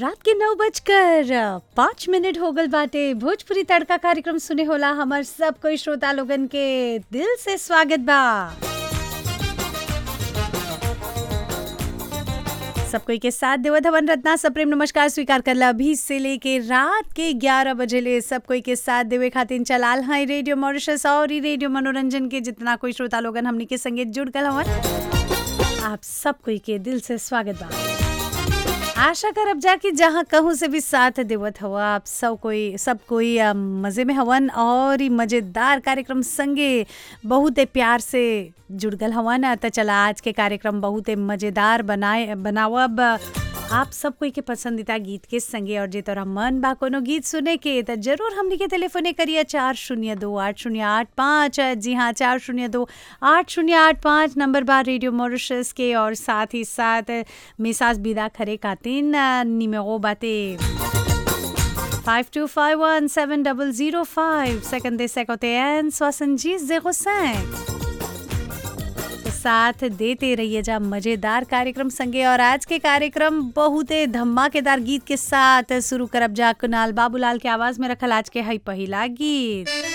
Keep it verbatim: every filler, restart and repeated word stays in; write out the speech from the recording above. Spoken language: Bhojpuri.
रात के नौ बजकर पाँच मिनट हो गल बाटे। भोजपुरी तड़का कार्यक्रम सुने होला हमार सब कोई श्रोता लोगन के दिल से स्वागत बा। सब कोई के साथ देवत हवन रत्ना सप्रेम नमस्कार स्वीकार करला। अभी से लेके रात के ग्यारह बजे ले सब कोई के साथ देवे खातिर चलाल है रेडियो मॉरिशस और ई रेडियो मनोरंजन के जितना कोई श्रोता लोगन हमनी के संगे जुड़ गल हवन। आप सब कोई के दिल से स्वागत बा। आशा करब जा कि जहाँ कहूँ से भी साथ देवत हवा आप सब कोई सब कोई अ, मज़े में हवन और ई मज़ेदार कार्यक्रम संगे बहुत प्यार से जुड़ गल हवन। त चला आज के कार्यक्रम बहुत मज़ेदार बनाए बनावब आप सब कोई के पसंदीदा गीत के संगे। और जे तोरा मन बा कोनो गीत सुने के त जरूर हमनी के टेलीफोने करिए चार शून्य दो आठ शून्य आठ पाँच। जी हाँ, चार शून्य दो आठ शून्य आठ पाँच नंबर बा रेडियो मॉरिशस के। और साथ ही साथ मिसाज विदा करे खातिन निमेरो बाते फाइव टू फाइव वन सेवन डबल जीरो फाइव सेकंड दे सेकोते एन सोसनजी जेरो सैंक साथ देते रहिए जा मजेदार कार्यक्रम संगे। और आज के कार्यक्रम बहुत धमाकेदार गीत के साथ शुरू करब जा। कुणाल बाबूलाल के आवाज में रखल आज के हई पहिला गीत।